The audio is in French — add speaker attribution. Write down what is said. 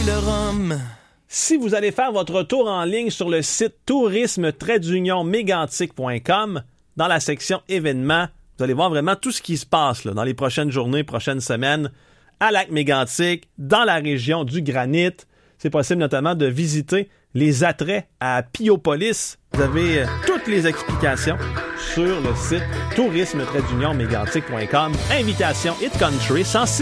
Speaker 1: le rhum.
Speaker 2: Si vous allez faire votre tour en ligne sur le site tourisme-mégantic.com, dans la section événements, vous allez voir vraiment tout ce qui se passe là, dans les prochaines journées, prochaines semaines, à Lac-Mégantic, dans la région du Granit. C'est possible notamment de visiter les attraits à Piopolis. Vous avez toutes les explications sur le site tourisme-mégantic.com. Invitation Hit Country 106.